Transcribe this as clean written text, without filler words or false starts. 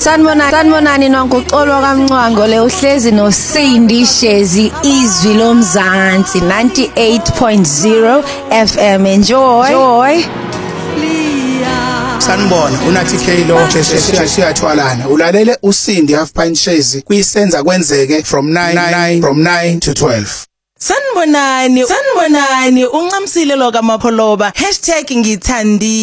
Sanibonani nonke uxolo kaMncwango le uhlezi noSindi Shezi izwi lomzansi 98.0 FM. Enjoy. Sanibona unathi Khelo siyathwalana ulalele uSindi half pint Shezi kuyisenza kwenzeke from 9 to 12. Sanibonani uncamsile lo kaMapholoba #ngithandi